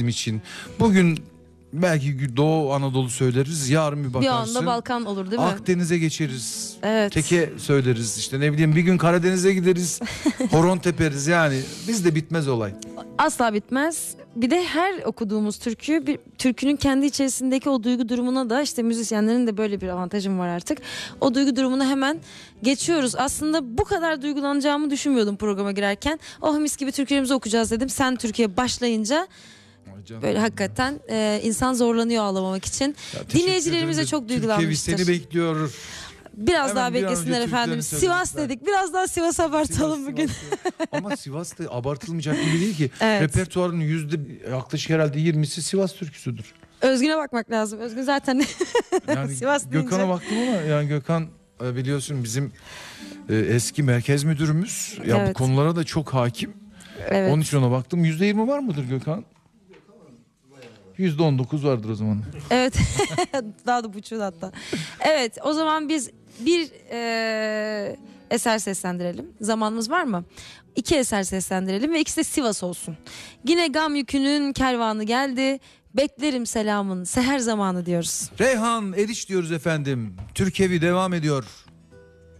bizim için. Bugün belki Doğu Anadolu söyleriz, yarın bir bakarsın. Bir anda Balkan olur değil mi? Akdeniz'e geçeriz. Evet. Teke söyleriz işte, ne bileyim, bir gün Karadeniz'e gideriz. Horon teperiz, yani bizde bitmez olay. Asla bitmez. Bir de her okuduğumuz türkü, bir türkünün kendi içerisindeki o duygu durumuna da, işte müzisyenlerin de böyle bir avantajım var artık. O duygu durumuna hemen geçiyoruz. Aslında bu kadar duygulanacağımı düşünmüyordum programa girerken. Oh mis gibi türkülerimizi okuyacağız dedim. Sen Türkiye başlayınca böyle hakikaten insan zorlanıyor ağlamamak için. Dinleyicilerimiz de çok duygulanmıştır. Türkiye seni bekliyor. Biraz Hemen daha bir an beklesinler önce efendim. Türklerin Sivas sözü dedik. Biraz daha Sivas abartalım bugün. Ama Sivas'ta abartılmayacak gibi değil ki. Evet. Repertuarının yaklaşık herhalde 20'si Sivas türküsüdür. Özgün'e bakmak lazım. Özgün zaten Yani Sivas deyince. Gökhan'a baktım ama yani Gökhan biliyorsun bizim eski merkez müdürümüz. Ya Evet. bu konulara da çok hakim. Evet. Onun için ona baktım. %20 var mıdır Gökhan? %19 vardır o zaman. Evet. Daha da buçuğu hatta. Evet, o zaman biz bir eser seslendirelim. Zamanımız var mı? 2 eser seslendirelim ve ikisi de Sivas olsun. Yine gam yükünün kervanı geldi. Beklerim selamın seher zamanı diyoruz. Reyhan Eriş diyoruz efendim. Türkevi devam ediyor.